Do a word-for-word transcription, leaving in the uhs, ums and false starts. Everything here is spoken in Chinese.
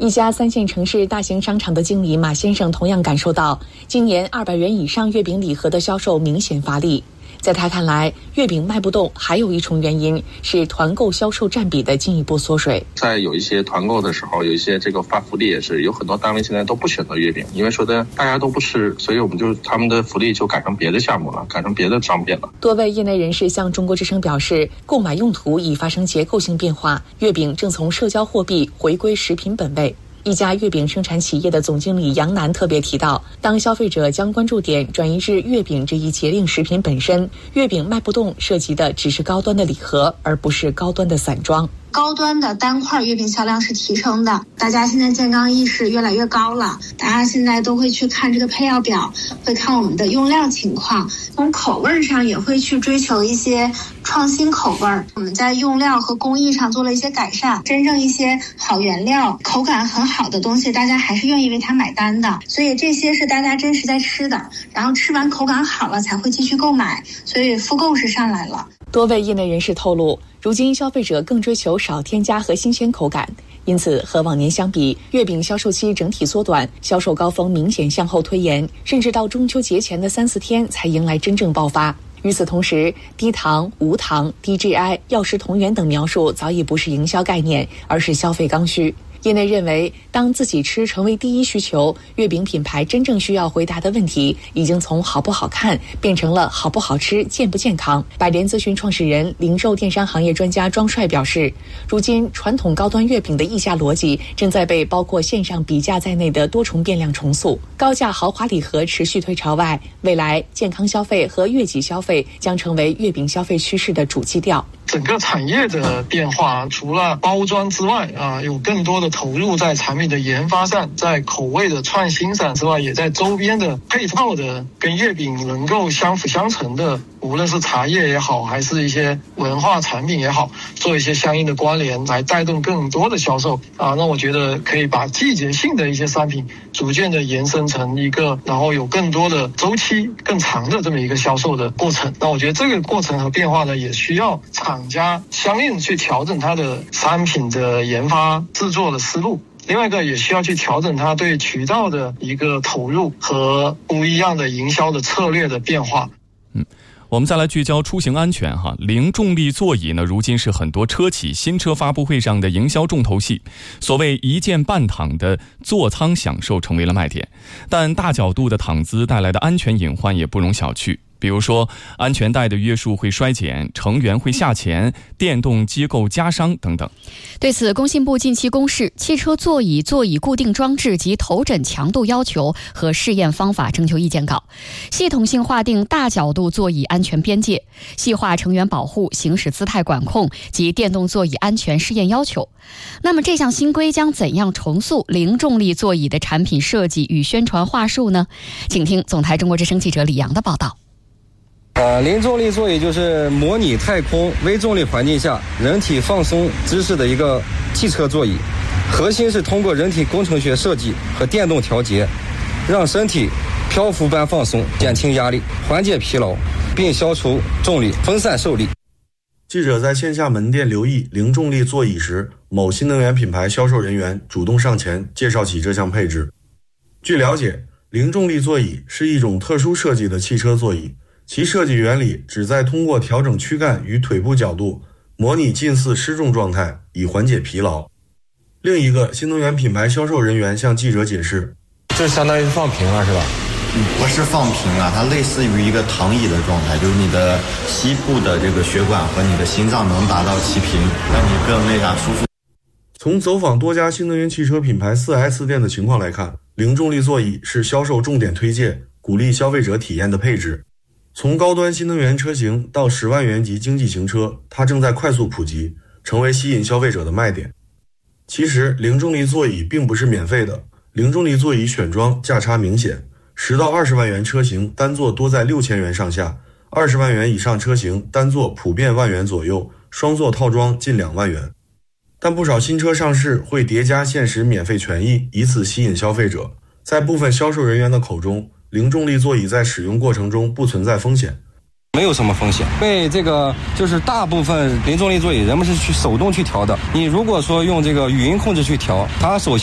一家三线城市大型商场的经理马先生同样感受到，今年二百元以上月饼礼盒的销售明显乏力。在他看来，月饼卖不动还有一重原因是团购销售占比的进一步缩水。 在有一些团购的时候，有一些这个发福利也是有很多单位现在都不选择月饼，因为说的大家都不吃，所以我们就他们的福利就改成别的项目了，改成别的商品了。 多位业内人士向中国之声表示，购买用途已发生结构性变化，月饼正从社交货币回归食品本位。一家月饼生产企业的总经理杨楠特别提到，当消费者将关注点转移至月饼这一节令食品本身，月饼卖不动涉及的只是高端的礼盒，而不是高端的散装。 高端的单块月饼销量是提升的，大家现在健康意识越来越高了，大家现在都会去看这个配料表，会看我们的用料情况，从口味上也会去追求一些创新口味。我们在用料和工艺上做了一些改善，真正一些好原料、口感很好的东西，大家还是愿意为它买单的。所以这些是大家真实在吃的，然后吃完口感好了才会继续购买，所以复购是上来了。 多位业内人士透露，如今消费者更追求少添加和新鲜口感，因此和往年相比，月饼销售期整体缩短，销售高峰明显向后推延，甚至到中秋节前的三四天才迎来真正爆发。与此同时，低糖、无糖、低 G I、药食同源等描述早已不是营销概念，而是消费刚需。业内认为，当自己吃成为第一需求，月饼品牌真正需要回答的问题已经从好不好看变成了好不好吃、健不健康。百联咨询创始人、零售电商行业专家庄帅表示，如今传统高端月饼的议价逻辑正在被包括线上比价在内的多重变量重塑，高价豪华礼盒持续退潮外，未来健康消费和悦己消费将成为月饼消费趋势的主基调。 整个产业的变化，除了包装之外啊，有更多的投入在产品的研发上，在口味的创新上之外，也在周边的配套的跟月饼能够相辅相成的，无论是茶叶也好，还是一些文化产品也好，做一些相应的关联，来带动更多的销售啊。那我觉得可以把季节性的一些商品逐渐的延伸成一个，然后有更多的周期更长的这么一个销售的过程。那我觉得这个过程和变化呢，也需要厂家相应去调整它的商品的研发制作的思路，另外一个也需要去调整它对渠道的一个投入和不一样的营销的策略的变化。 嗯。我们再来聚焦出行安全哈，零重力座椅呢，如今是很多车企新车发布会上的营销重头戏。所谓一键半躺的座舱享受成为了卖点，但大角度的躺姿带来的安全隐患也不容小觑。比如说，安全带的约束会衰减，成员会下潜，电动机构加伤等等。 对此，工信部近期公示汽车座椅座椅固定装置及头枕强度要求和试验方法征求意见稿，系统性划定大角度座椅安全边界，细化成员保护、行驶姿态管控及电动座椅安全试验要求。那么，这项新规将怎样重塑零重力座椅的产品设计与宣传话术呢？请听总台中国之声记者李阳的报道。 呃，零重力座椅就是模拟太空微重力环境下人体放松姿势的一个汽车座椅，核心是通过人体工程学设计和电动调节，让身体漂浮般放松，减轻压力，缓解疲劳，并消除重力，分散受力。 记者在线下门店留意零重力座椅时，某新能源品牌销售人员主动上前介绍起这项配置。据了解，零重力座椅是一种特殊设计的汽车座椅，其设计原理旨在通过调整躯干与腿部角度，模拟近似失重状态，以缓解疲劳。另一个新能源品牌销售人员向记者解释， 这相当于放平了是吧？ 不是放平了，它类似于一个躺椅的状态，就是你的膝部的这个血管和你的心脏能达到齐平，让你更那啥舒服。 从走访多家新能源汽车品牌 四 S 店的情况来看，零重力座椅是销售重点推荐，鼓励消费者体验的配置。从高端新能源车型到十万元级经济型车，它正在快速普及，成为吸引消费者的卖点。其实零重力座椅并不是免费的，零重力座椅选装价差明显，十到二十万元车型单座多在六千元上下，二十万元以上车型单座普遍万元左右，双座套装近两万元。但不少新车上市会叠加限时免费权益，以此吸引消费者。在部分销售人员的口中，零重力座椅在使用过程中不存在风险， 没有什么风险，因为这个就是大部分零重力座椅人们是去手动去调的。你如果说用这个语音控制去调，它首先